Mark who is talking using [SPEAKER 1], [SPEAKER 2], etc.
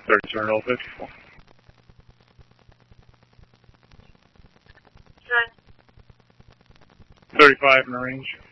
[SPEAKER 1] 30 turn, 54.
[SPEAKER 2] Nine.
[SPEAKER 1] 35 in the range.